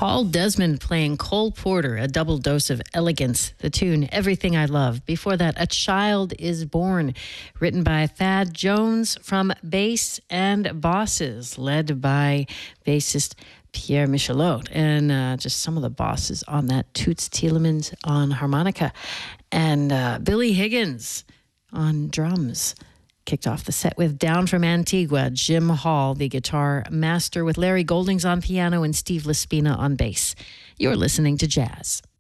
Paul Desmond playing Cole Porter, a double dose of elegance. The tune, Everything I Love. Before that, A Child is Born, written by Thad Jones from Bass and Bosses, led by bassist Pierre Michelot, and just some of the bosses on that, Toots Thielemans on harmonica, and Billy Higgins on drums. Kicked off the set with Down from Antigua, Jim Hall, the guitar master, with Larry Goldings on piano and Steve Laspina on bass. You're listening to Jazz.